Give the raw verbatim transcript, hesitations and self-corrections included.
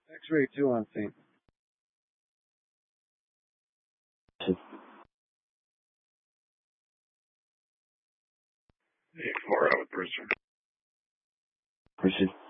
X-ray two on scene. Eight four out with Brewster. Person.